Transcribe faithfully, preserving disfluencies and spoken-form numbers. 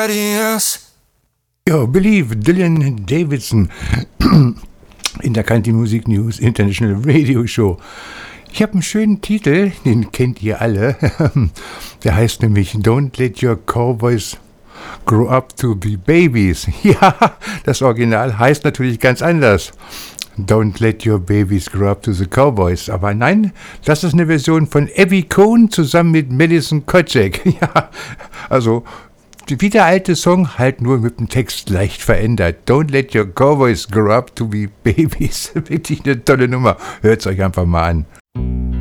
somebody else. Ja, Believe, Dylan Davidson in der Country Music News International Radio Show. Ich habe einen schönen Titel, den kennt ihr alle. Der heißt nämlich Don't Let Your Cowboys Grow Up to Be Babies. Ja, das Original heißt natürlich ganz anders. Don't Let Your Babies Grow Up to the Cowboys. Aber nein, das ist eine Version von Abby Cohn zusammen mit Madison Kocek. Ja, also wie der alte Song, halt nur mit dem Text leicht verändert. Don't Let Your Cowboys Grow Up to Be Babies. Wirklich eine tolle Nummer. Hört's euch einfach mal an.